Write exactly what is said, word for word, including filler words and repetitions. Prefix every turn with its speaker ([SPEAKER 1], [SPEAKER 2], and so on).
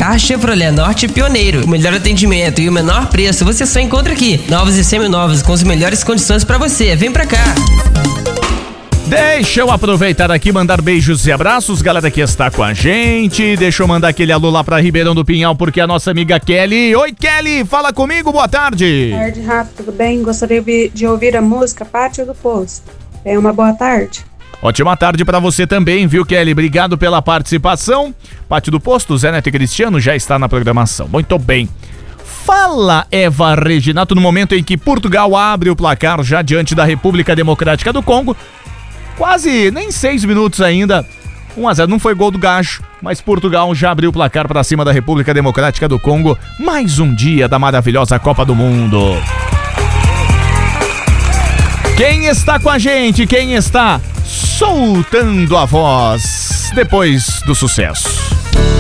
[SPEAKER 1] carro Chevrolet Norte pioneiro. O melhor atendimento e o menor preço você só encontra aqui. Novos e seminovos com as melhores condições pra você. Vem pra cá.
[SPEAKER 2] Deixa eu aproveitar aqui e mandar beijos e abraços, galera que está com a gente. Deixa eu mandar aquele alô lá pra Ribeirão do Pinhal, porque a nossa amiga Kelly... Oi, Kelly, fala comigo, boa tarde.
[SPEAKER 3] Boa tarde, Rafa, tudo bem? Gostaria de ouvir a música Pátio do Posto. É uma boa tarde.
[SPEAKER 2] Ótima tarde pra você também, viu, Kelly? Obrigado pela participação. Pátio do Posto, Zé Neto e Cristiano já está na programação. Muito bem. Fala, Eva Reginato, no momento em que Portugal abre o placar já diante da República Democrática do Congo. Quase nem seis minutos ainda, um a zero, não foi gol do Gacho, mas Portugal já abriu o placar para cima da República Democrática do Congo. Mais um dia da maravilhosa Copa do Mundo. Quem está com a gente? Quem está soltando a voz depois do sucesso?